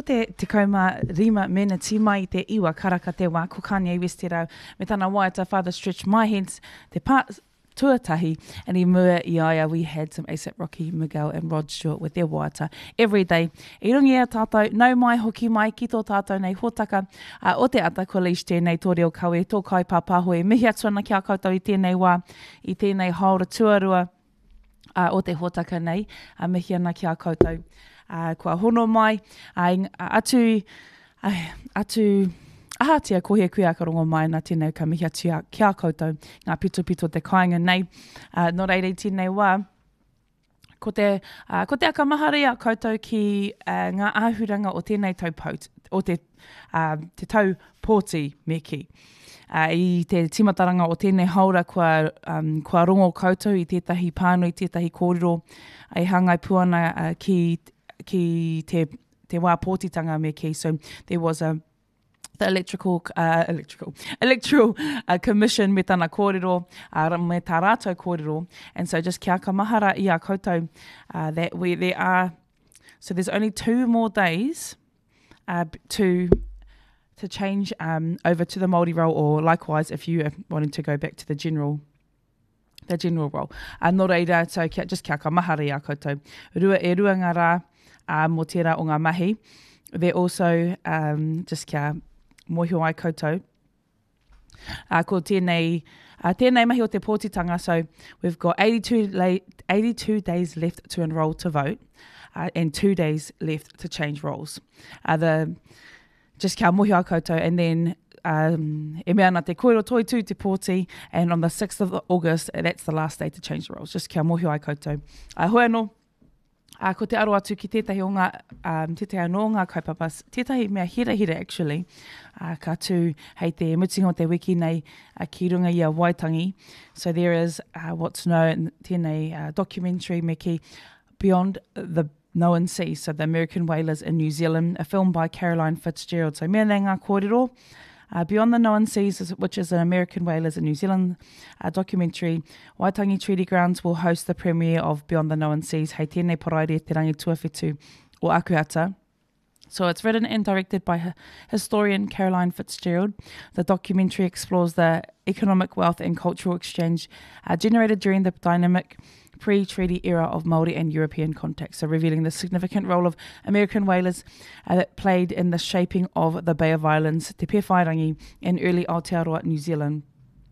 ko te 15 minutes mai te iwa karaka te wā, ko Kanye West te rau, me tana waiata Father Stretch My Hands, te tuatahi, and I mua I aia, we had some A$AP Rocky, Miguel and Rod Stewart with their waiata every day. I rungi a tātou, nau mai, hoki mai, ki tō tātou nei hōtaka, o te ata ko leish tēnei tōreo kawe, tō kai pāpāho e mihi atuana ki a koutou I tēnei wā, I tēnei haora tuarua o te hōtaka nei, mihi ana ki a koutou. Kua hono mai, atu ahatia ko he kuia ka rongo mai nā tēnei ka mihi atu ki a koutou, ngā pito te kāinga nei, nō reirei tēnei wā, ko te akamahari a koutou ki ngā āhuranga o tēnei taupau, o te tau pōti me ki. I te timataranga o tēnei haura kua rongo koutou I tētahi pānui, tētahi kōrero, ai hangai puana ki te wā pōtitanga me ki. So there was the electoral commission me tana kōrero, me tā rātou kōrero, and so just kia ka mahara I a koutou that there are, so there's only 2 more days to change over to the Māori role, or likewise if you are wanting to go back to the general role. Nō reira, so just kia ka mahara I a koutou. Rua ngā rā mō tērā o ngā mahi. They're also just kia mohio ai koutou. Ko tēnei mahi o te pōtitanga, so we've got 82 days left to enrol to vote and 2 days left to change roles. Just kia mohio ai koutou, and then e mea ana te koiro toi tū te pōti, and on the 6th of August, that's the last day to change the roles. Just kia mohio ai koutou. Hoi anō, ko te aro atu ki tētahi o ngā, tētahi anō ngā kaupapas, tētahi mea hira actually, ka tū hei te mutinga o te wiki nei ki runga I a Waitangi. So there is what's known tēnei documentary me ki Beyond the Known Seas, so the American Whalers in New Zealand, a film by Caroline Fitzgerald. So mea nei ngā kōrero, Beyond the Known Seas, which is an American Whalers in New Zealand documentary. Waitangi Treaty Grounds will host the premiere of Beyond the Known Seas, hei tēnei paraire te rangi tuawhitu o Akuata. So it's written and directed by historian Caroline Fitzgerald. The documentary explores the economic wealth and cultural exchange generated during the dynamic pre-treaty era of Māori and European contact, so revealing the significant role of American whalers that played in the shaping of the Bay of Islands, Te Pewhairangi, and early Aotearoa New Zealand.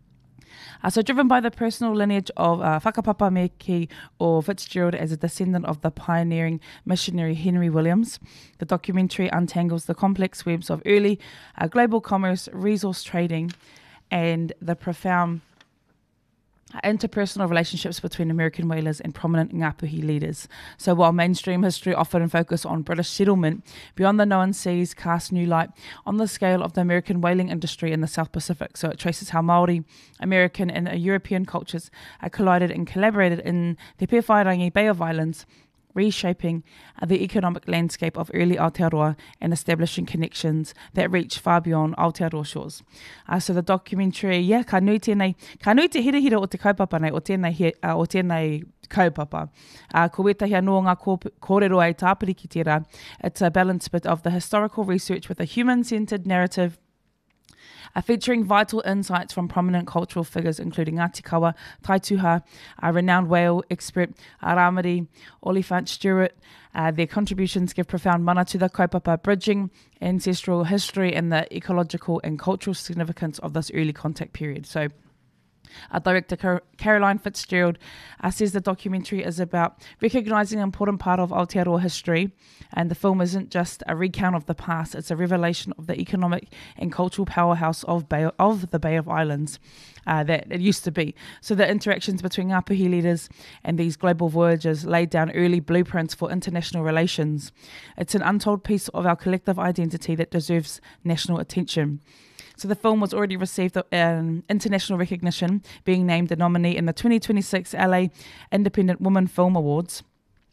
So driven by the personal lineage of whakapapa me ki o Fitzgerald as a descendant of the pioneering missionary Henry Williams, the documentary untangles the complex webs of early global commerce, resource trading, and the profound interpersonal relationships between American whalers and prominent Ngāpuhi leaders. So while mainstream history often focus on British settlement, Beyond the Known Seas casts new light on the scale of the American whaling industry in the South Pacific. So it traces how Māori, American and European cultures collided and collaborated in Te Pewhairangi Bay of Islands, reshaping the economic landscape of early Aotearoa and establishing connections that reach far beyond Aotearoa shores. So the documentary, ka nui te hira o te kaupapa nei, o tēnei kaupapa. Ko wetahi anō ngā kōrero ai tāpiri ki tērā. It's a balanced bit of the historical research with a human-centered narrative featuring vital insights from prominent cultural figures including Ngāti Kawa, Taituha, renowned whale expert Ramari, Oliphant Stewart. Their contributions give profound mana to the kaupapa, bridging ancestral history and the ecological and cultural significance of this early contact period. So director Caroline Fitzgerald says the documentary is about recognising an important part of Aotearoa history, and the film isn't just a recount of the past, it's a revelation of the economic and cultural powerhouse of the Bay of Islands that it used to be. So the interactions between Ngāpuhi leaders and these global voyagers laid down early blueprints for international relations. It's an untold piece of our collective identity that deserves national attention. So the film was already received international recognition, being named a nominee in the 2026 LA Independent Women Film Awards.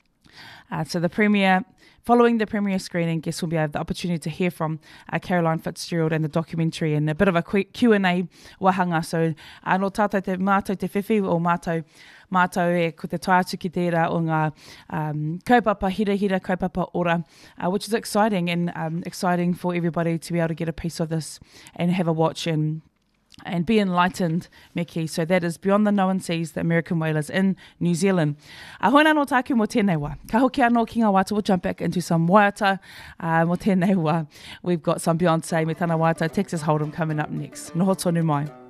So following the premiere screening, guests will be able the opportunity to hear from Caroline Fitzgerald and the documentary and a bit of a quick Q&A wahanga. So no tātou te mātou te whiwhi o mātou mātou ko te tātu ki tērā o ngā kaupapa hira, kaupapa ora, which is exciting and exciting for everybody to be able to get a piece of this and have a watch and be enlightened, Meki. So that is Beyond the Known Seas, the American Whalers in New Zealand. Hoina no tāku mo tēnei wā. Ka hoki anō ki ngā wāta. We'll jump back into some waiata mo tēnei wā. We've got some Beyonce me tana wāta, Texas Hold'em coming up next. Noho tonu mai.